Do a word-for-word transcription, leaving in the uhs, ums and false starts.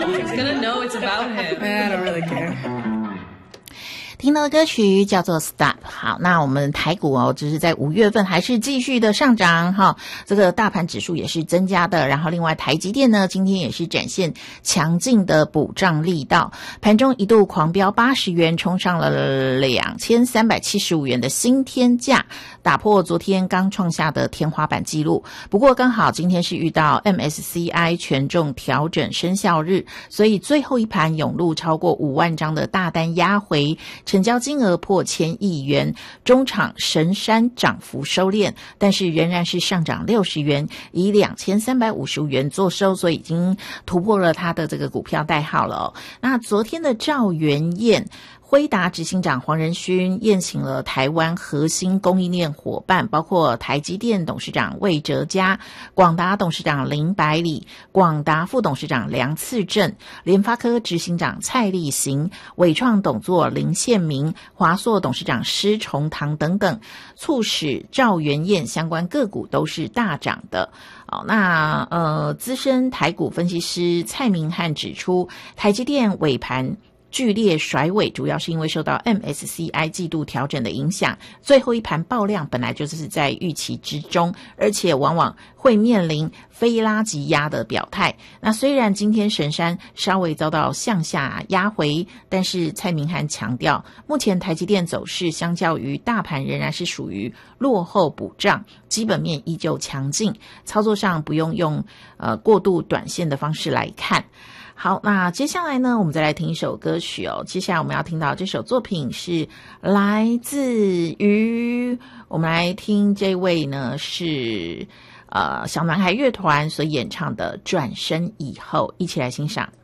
He's gonna know it's about him. I don't really care. 听到的歌曲叫做 Stop。 好，那我们台股哦，只是在五月份还是继续的上涨哈，这个大盘指数也是增加的，然后另外台积电呢今天也是展现强劲的补涨力道，盘中一度狂飙八十元，冲上了两千三百七十五元的新天价，打破昨天刚创下的天花板纪录。不过刚好今天是遇到 M S C I 权重调整生效日，所以最后一盘涌入超过五万张的大单压回，成交金额破千亿元，中场神山涨幅收敛，但是仍然是上涨六十元，以两千三百五十五元做收，所以已经突破了它的这个股票代号了哦。那昨天的兆元宴，辉达执行长黄仁勋宴请了台湾核心供应链伙伴，包括台积电董事长魏哲嘉、广达董事长林百里、广达副董事长梁次正、联发科执行长蔡力行、伟创董座林宪明、华硕董事长施崇堂等等，促使兆元宴相关个股都是大涨的。哦，那呃，资深台股分析师蔡明汉指出，台积电尾盘剧烈甩尾，主要是因为受到 M S C I 季度调整的影响，最后一盘爆量本来就是在预期之中，而且往往会面临非拉即压的表态。那虽然今天神山稍微遭到向下压回，但是蔡明涵强调，目前台积电走势相较于大盘仍然是属于落后补涨，基本面依旧强劲，操作上不用用呃过度短线的方式来看。好，那接下来呢，我们再来听一首歌曲哦。接下来我们要听到这首作品是来自于，我们来听这位呢是呃小男孩乐团所演唱的《转身以后》，一起来欣赏。